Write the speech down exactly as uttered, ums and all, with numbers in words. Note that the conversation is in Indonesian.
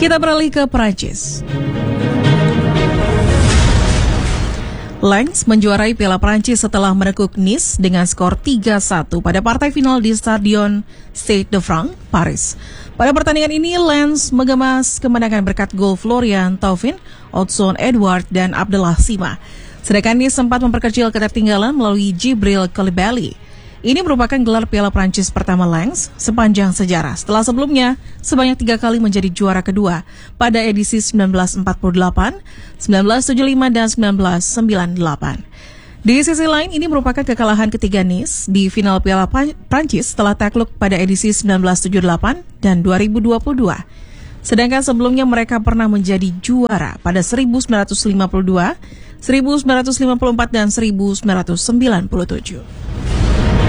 Kita beralih ke Prancis. Lens menjuarai Piala Prancis setelah menekuk Nice dengan skor tiga satu pada partai final di Stadion Stade de France, Paris. Pada pertandingan ini, Lens mengemas kemenangan berkat gol Florian Thauvin, Odsonne Edouard, dan Abdallah Sima. Sedangkan Nice sempat memperkecil ketertinggalan melalui Djibril Koulibaly. Ini merupakan gelar Piala Prancis pertama Lens sepanjang sejarah, setelah sebelumnya sebanyak tiga kali menjadi juara kedua pada edisi sembilan belas empat puluh delapan, sembilan belas tujuh puluh lima, dan sembilan belas sembilan puluh delapan. Di sisi lain, ini merupakan kekalahan ketiga Nice di final Piala Prancis setelah takluk pada edisi sembilan belas tujuh puluh delapan dan dua ribu dua puluh dua. Sedangkan sebelumnya mereka pernah menjadi juara pada seribu sembilan ratus lima puluh dua, seribu sembilan ratus lima puluh empat, dan seribu sembilan ratus sembilan puluh tujuh.